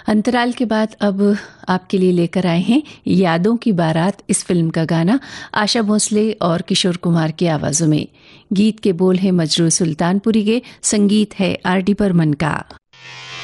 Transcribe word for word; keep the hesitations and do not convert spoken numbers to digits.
अंतराल के बाद अब आपके लिए लेकर आए हैं यादों की बारात इस फिल्म का गाना आशा भोसले और किशोर कुमार की आवाजों में। गीत के बोल है मजरू सुल्तानपुरी के, संगीत है आर डी बर्मन का।